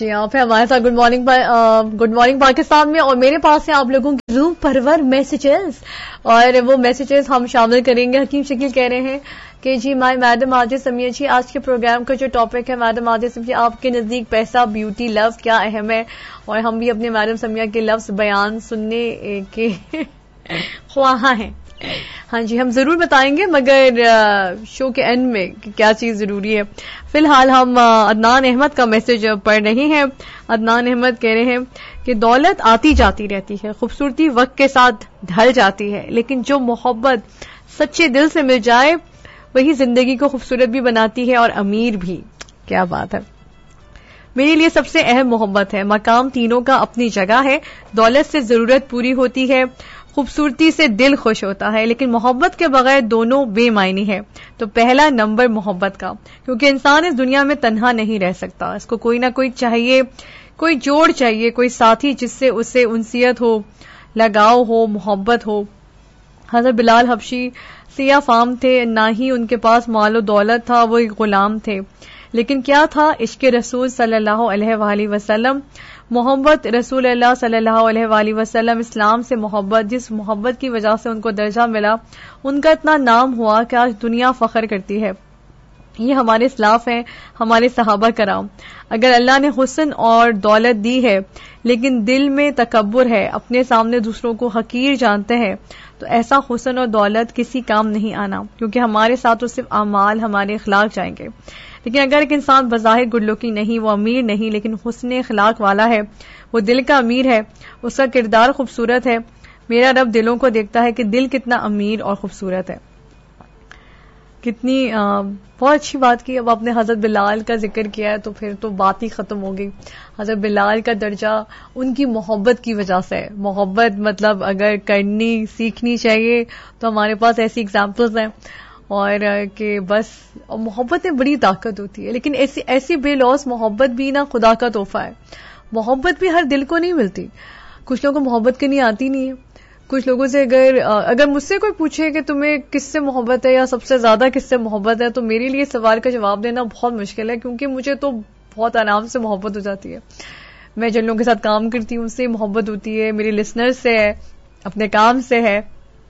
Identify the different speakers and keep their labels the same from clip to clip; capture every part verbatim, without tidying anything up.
Speaker 1: جی آپ ہیں ہمارے ساتھ good morning good morning Pakistan میں، اور میرے پاس ہیں آپ لوگوں کی روح پرور میسیجز، اور وہ میسیجز ہم شامل کریں گے. حکیم شکیل کہہ رہے ہیں کہ جی مائی میڈم عاجز سمیہ جی، آج کے پروگرام کا جو ٹاپک ہے میڈم عاجز سمیہ، آپ کے نزدیک پیسہ، بیوٹی، لو کیا اہم ہے؟ اور ہم بھی اپنے میڈم سمیہ کے لفظ بیان سننے کے خواہاں ہیں. ہاں جی، ہم ضرور بتائیں گے، مگر شو کے اینڈ میں کہ کیا چیز ضروری ہے. فی الحال ہم عدنان احمد کا میسج پڑھ رہے ہیں. عدنان احمد کہہ رہے ہیں کہ دولت آتی جاتی رہتی ہے، خوبصورتی وقت کے ساتھ ڈھل جاتی ہے، لیکن جو محبت سچے دل سے مل جائے وہی زندگی کو خوبصورت بھی بناتی ہے اور امیر بھی. کیا بات ہے. میرے لیے سب سے اہم محبت ہے. مقام تینوں کا اپنی جگہ ہے. دولت سے ضرورت پوری ہوتی ہے، خوبصورتی سے دل خوش ہوتا ہے، لیکن محبت کے بغیر دونوں بے معنی ہے. تو پہلا نمبر محبت کا، کیونکہ انسان اس دنیا میں تنہا نہیں رہ سکتا، اس کو کوئی نہ کوئی چاہیے، کوئی جوڑ چاہیے، کوئی ساتھی جس سے اسے انسیت ہو، لگاؤ ہو، محبت ہو. حضرت بلال حبشی سیاہ فام تھے، نہ ہی ان کے پاس مال و دولت تھا، وہ ایک غلام تھے، لیکن کیا تھا؟ عشق رسول صلی اللہ علیہ وآلہ وسلم، محبت رسول اللہ صلی اللہ علیہ وآلہ وسلم، اسلام سے محبت، جس محبت کی وجہ سے ان کو درجہ ملا، ان کا اتنا نام ہوا کہ آج دنیا فخر کرتی ہے. یہ ہمارے اسلاف ہیں، ہمارے صحابہ کرام. اگر اللہ نے حسن اور دولت دی ہے لیکن دل میں تکبر ہے، اپنے سامنے دوسروں کو حقیر جانتے ہیں، تو ایسا حسن اور دولت کسی کام نہیں آنا، کیونکہ ہمارے ساتھ تو صرف اعمال، ہمارے اخلاق جائیں گے. لیکن اگر ایک انسان بظاہر گڈ لکنگ نہیں، وہ امیر نہیں، لیکن حسن اخلاق والا ہے، وہ دل کا امیر ہے، اس کا کردار خوبصورت ہے، میرا رب دلوں کو دیکھتا ہے کہ دل کتنا امیر اور خوبصورت ہے. کتنی آ, بہت اچھی بات کی. اب آپ نے حضرت بلال کا ذکر کیا ہے تو پھر تو بات ہی ختم ہو گئی. حضرت بلال کا درجہ ان کی محبت کی وجہ سے ہے. محبت مطلب اگر کرنی سیکھنی چاہیے تو ہمارے پاس ایسی ایگزامپلز ہیں، اور کہ بس محبت میں بڑی طاقت ہوتی ہے. لیکن ایسی ایسی بے لوث محبت بھی نا خدا کا تحفہ ہے. محبت بھی ہر دل کو نہیں ملتی. کچھ لوگوں کو محبت کرنی آتی نہیں ہے. کچھ لوگوں سے اگر اگر مجھ سے کوئی پوچھے کہ تمہیں کس سے محبت ہے یا سب سے زیادہ کس سے محبت ہے، تو میرے لیے سوال کا جواب دینا بہت مشکل ہے، کیونکہ مجھے تو بہت آرام سے محبت ہو جاتی ہے. میں جن لوگوں کے ساتھ کام کرتی ہوں ان سے محبت ہوتی ہے، میرے لسنر سے ہے، اپنے کام سے ہے.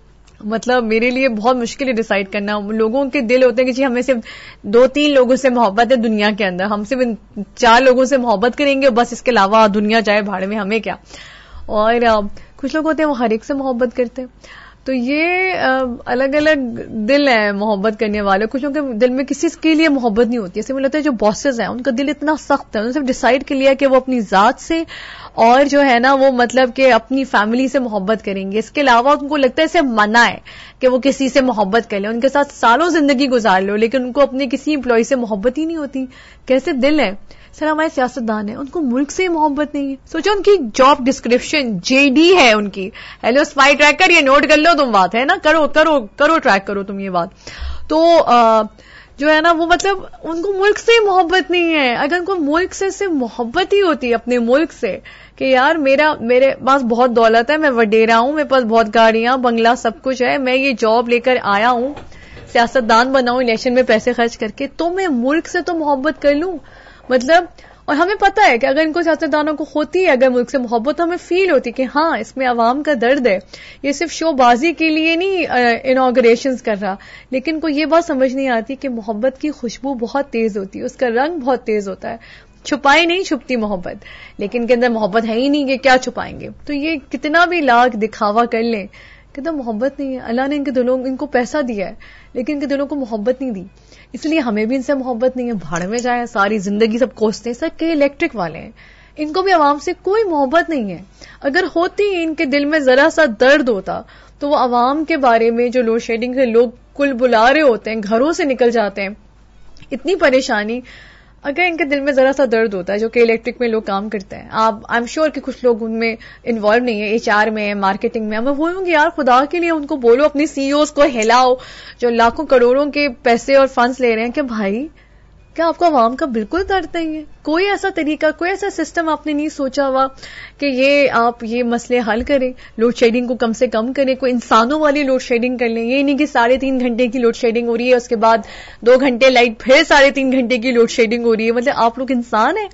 Speaker 1: مطلب میرے لیے بہت مشکل ہے ڈیسائیڈ کرنا. لوگوں کے دل ہوتے ہیں کہ جی ہمیں صرف دو تین لوگوں سے محبت ہے دنیا کے اندر، ہم صرف چار لوگوں سے محبت کریں گے بس، اس کے علاوہ دنیا جائے بھاڑ میں ہمیں کیا. اور کچھ لوگ ہوتے ہیں وہ ہر ایک سے محبت کرتے ہیں. تو یہ الگ الگ دل ہیں محبت کرنے والے. کچھ لوگوں کے دل میں کسی کے لیے محبت نہیں ہوتی. ایسے مجھے لگتا ہے جو باسز ہیں ان کا دل اتنا سخت ہے، انہوں نے صرف ڈیسائیڈ کر لیا کہ وہ اپنی ذات سے اور جو ہے نا وہ مطلب کہ اپنی فیملی سے محبت کریں گے. اس کے علاوہ ان کو لگتا ہے اسے منع ہے کہ وہ کسی سے محبت کر لیں. ان کے ساتھ سالوں زندگی گزار لو لیکن ان کو اپنے کسی امپلائی سے محبت ہی نہیں ہوتی. کیسے دل ہیں. سر ہمارے سیاستدان ہیں، ان کو ملک سے محبت نہیں ہے. سوچو ان کی جاب ڈسکرپشن جے ڈی ہے ان کی. ہیلو اسپائی ٹریکر، یہ نوٹ کر لو تم بات ہے نا، کرو کرو کرو ٹریک کرو تم یہ بات. تو آ, جو ہے نا وہ مطلب ان کو ملک سے محبت نہیں ہے. اگر ان کو ملک سے صرف محبت ہی ہوتی اپنے ملک سے کہ یار میرا میرے پاس بہت دولت ہے، میں وڈیرا ہوں، میرے پاس بہت گاڑیاں بنگلہ سب کچھ ہے، میں یہ جاب لے کر آیا ہوں سیاستدان بناؤں الیکشن میں پیسے خرچ کر کے، تو میں ملک سے تو محبت کر لوں. مطلب اور ہمیں پتا ہے کہ اگر ان کو سیاستدانوں کو ہوتی ہے اگر ملک سے محبت، تو ہمیں فیل ہوتی کہ ہاں اس میں عوام کا درد ہے. یہ صرف شو بازی کے لیے نہیں انوگریشنز کر رہا، لیکن کو یہ بات سمجھ نہیں آتی کہ محبت کی خوشبو بہت تیز ہوتی ہے، اس کا رنگ بہت تیز ہوتا ہے. چھپائی نہیں چھپتی محبت، لیکن کے اندر محبت ہے ہی نہیں کہ کیا چھپائیں گے. تو یہ کتنا بھی لاکھ دکھاوا کر لیں کتنا محبت نہیں ہے. اللہ نے ان کے دلوں ان کو پیسہ دیا ہے لیکن ان کے دلوں کو محبت نہیں دی. اس لیے ہمیں بھی ان سے محبت نہیں ہے. بھاڑ میں جائیں، ساری زندگی سب کوستے ہیں. سر کئی الیکٹرک والے ہیں، ان کو بھی عوام سے کوئی محبت نہیں ہے. اگر ہوتی ان کے دل میں ذرا سا درد ہوتا تو وہ عوام کے بارے میں جو لوڈ شیڈنگ سے لوگ کل بلا رہے ہوتے ہیں، گھروں سے نکل جاتے ہیں، اتنی پریشانی، اگر ان کے دل میں ذرا سا درد ہوتا ہے جو کہ الیکٹرک میں لوگ کام کرتے ہیں. آپ آئی ایم شیور کہ کچھ لوگ ان میں انوالو نہیں ہے، ایچ آر میں ہے، مارکیٹنگ میں. میں بولوں گی یار خدا کے لیے ان کو بولو، اپنی سی ای اوز کو ہلاؤ جو لاکھوں کروڑوں کے پیسے اور فنڈز لے رہے ہیں کہ بھائی کیا آپ کو عوام کا بالکل درد نہیں ہے؟ کوئی ایسا طریقہ، کوئی ایسا سسٹم آپ نے نہیں سوچا ہوا کہ یہ آپ یہ مسئلے حل کریں، لوڈ شیڈنگ کو کم سے کم کریں، کوئی انسانوں والی لوڈ شیڈنگ کر لیں. یہ نہیں کہ ساڑھے تین گھنٹے کی لوڈ شیڈنگ ہو رہی ہے، اس کے بعد دو گھنٹے لائٹ، پھر ساڑھے تین گھنٹے کی لوڈ شیڈنگ ہو رہی ہے. مطلب آپ لوگ انسان ہیں.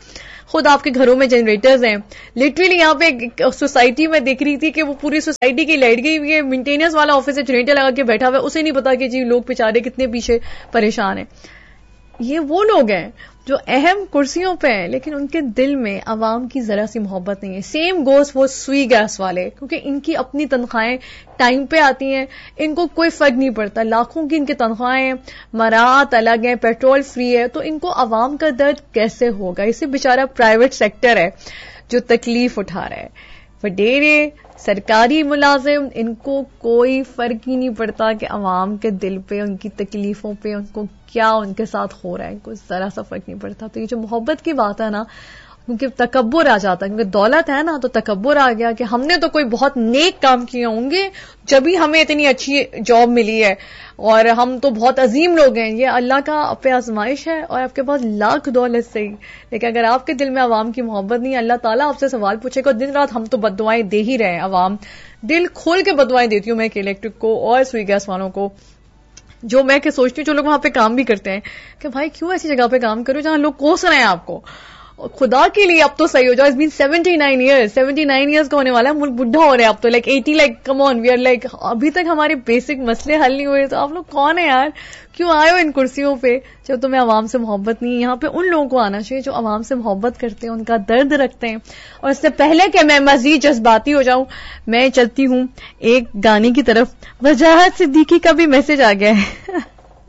Speaker 1: خود آپ کے گھروں میں جنریٹرز ہیں. لٹرلی یہاں پہ سوسائٹی میں دیکھ رہی تھی کہ وہ پوری سوسائٹی کی لائٹ گئی ہوئی ہے, مینٹیننس والا آفس سے جنریٹر لگا کے بیٹھا ہوا ہے, اسے نہیں پتا کہ جی لوگ بیچارے کتنے پیچھے پریشان ہیں. یہ وہ لوگ ہیں جو اہم کرسیوں پہ ہیں لیکن ان کے دل میں عوام کی ذرا سی محبت نہیں ہے. سیم گوز وہ سوئی گیس والے, کیونکہ ان کی اپنی تنخواہیں ٹائم پہ آتی ہیں, ان کو کوئی فرق نہیں پڑتا, لاکھوں کی ان کی تنخواہیں, مراعات الگ ہیں, پیٹرول فری ہے, تو ان کو عوام کا درد کیسے ہوگا؟ اسے بیچارہ پرائیویٹ سیکٹر ہے جو تکلیف اٹھا رہا ہے. وڈیرے سرکاری ملازم, ان کو کوئی فرق ہی نہیں پڑتا کہ عوام کے دل پہ, ان کی تکلیفوں پہ, ان کو کیا ان کے ساتھ ہو رہا ہے, ان کو ذرا سا فرق نہیں پڑتا. تو یہ جو محبت کی بات ہے نا, کیونکہ تکبر آ جاتا ہے, کیونکہ دولت ہے نا تو تکبر آ گیا کہ ہم نے تو کوئی بہت نیک کام کیے ہوں گے جبھی ہمیں اتنی اچھی جاب ملی ہے, اور ہم تو بہت عظیم لوگ ہیں. یہ اللہ کا پہ آزمائش ہے, اور آپ کے پاس لاکھ دولت سے ہی, لیکن اگر آپ کے دل میں عوام کی محبت نہیں, اللہ تعالیٰ آپ سے سوال پوچھے گا دن رات. ہم تو بد دعائیں دے ہی رہے ہیں, عوام دل کھول کے بد دعائیں دیتی ہوں میں کہ الیکٹرک کو اور سوئی گیس والوں کو, جو میں کہ سوچتی ہوں جو لوگ وہاں پہ کام بھی کرتے ہیں کہ بھائی کیوں ایسی جگہ پہ کام کرو جہاں لوگ کوس رہے ہیں آپ کو, خدا کے لیے اب تو صحیح ہو جاؤ. It's been seventy nine years seventy nine years کا ہونے والا ہے, ملک بڈھا ہو رہا ہے اب تو, like eighty, like come on we are like, ابھی تک ہمارے بیسک مسئلے حل نہیں ہوئے. تو آپ لوگ کون ہیں یار, کیوں آئے ہو ان کرسیوں پہ جب تمہیں عوام سے محبت نہیں ہے؟ یہاں پہ ان لوگوں کو آنا چاہیے جو عوام سے محبت کرتے ہیں, ان کا درد رکھتے ہیں. اور اس سے پہلے کہ میں مزید جذباتی ہو جاؤں, میں چلتی ہوں ایک گانے کی طرف. وجاہت صدیقی کا بھی میسج آ گیا ہے.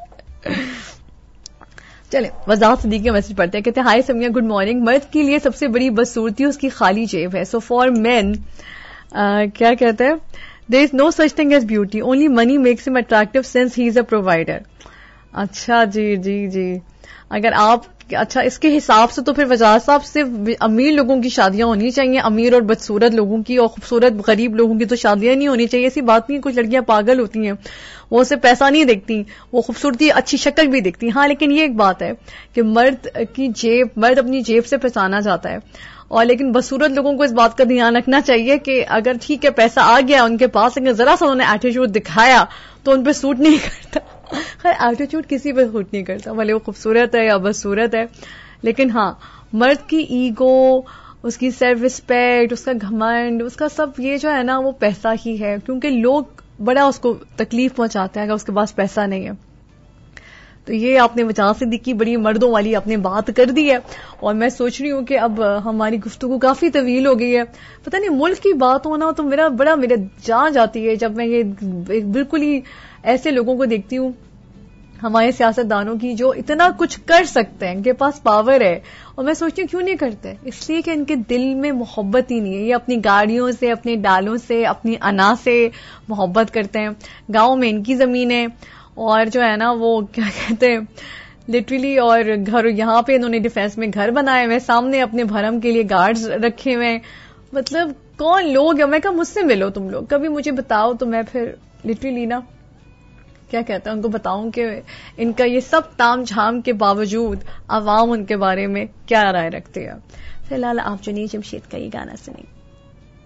Speaker 1: چلیں وضاحت صدیقی کا میسج پڑھتے ہیں. کہتے ہیں ہائی سمیا, گڈ مارننگ. مرد کے لیے سب سے بڑی بدصورتی اس کی خالی جیب ہے. سو فار مین کیا کہتے ہیں, دیر از نو such thing as beauty, only money makes him attractive since he is a provider. اچھا جی جی جی, اگر آپ اچھا اس کے حساب سے تو پھر وجاہت صاحب صرف امیر لوگوں کی شادیاں ہونی چاہیے, امیر اور بدصورت لوگوں کی اور خوبصورت غریب لوگوں کی تو شادیاں نہیں ہونی چاہیے. ایسی بات نہیں, کچھ لڑکیاں پاگل ہوتی ہیں, وہ اسے پیسہ نہیں دیکھتی, وہ خوبصورتی اچھی شکل بھی دیکھتی. ہاں لیکن یہ ایک بات ہے کہ مرد کی جیب, مرد اپنی جیب سے پہچانا جاتا ہے, اور لیکن بدصورت لوگوں کو اس بات کا دھیان رکھنا چاہیے کہ اگر ٹھیک ہے پیسہ آ گیا ان کے پاس, لیکن ذرا سا انہوں نے ایٹیٹیوڈ دکھایا تو ان پہ سوٹ نہیں کرتا. خیر ایٹیٹیوڈ کسی پہ سوٹ نہیں کرتا, بھلے وہ خوبصورت ہے یا بدصورت ہے. لیکن ہاں مرد کی ایگو, اس کی سیلف ریسپیکٹ, اس کا گھمنڈ, اس کا سب یہ جو ہے نا وہ پیسہ ہی ہے, کیونکہ لوگ بڑا اس کو تکلیف پہنچاتے ہیں اگر اس کے پاس پیسہ نہیں ہے. تو یہ آپ نے وجاہت صدیقی بڑی مردوں والی آپ نے بات کر دی ہے, اور میں سوچ رہی ہوں کہ اب ہماری گفتگو کافی طویل ہو گئی ہے. پتہ نہیں ملک کی بات ہونا تو میرا بڑا میرے جان جاتی ہے جب میں یہ بالکل ہی ایسے لوگوں کو دیکھتی ہوں, ہمارے سیاست دانوں کی, جو اتنا کچھ کر سکتے ہیں, ان کے پاس پاور ہے, اور میں سوچتی ہوں کیوں نہیں کرتے. اس لیے کہ ان کے دل میں محبت ہی نہیں ہے. یہ اپنی گاڑیوں سے, اپنے ڈالوں سے, اپنی انا سے محبت کرتے ہیں. گاؤں میں ان کی زمین ہے, اور جو ہے نا وہ کیا کہتے ہیں لٹرلی, اور گھر یہاں پہ انہوں نے ڈیفینس میں گھر بنائے ہوئے, سامنے اپنے بھرم کے لیے گارڈز رکھے ہوئے. مطلب کون لوگ ہیں؟ میں کہا مجھ سے ملو تم لوگ, کبھی مجھے بتاؤ تو میں پھر لٹرلی نا کیا کہتا ہے ان کو بتاؤں کہ ان کا یہ سب تام جھام کے باوجود عوام ان کے بارے میں کیا رائے رکھتے ہیں. فی الحال آپ چنیے جمشید کا یہ گانا سنیں.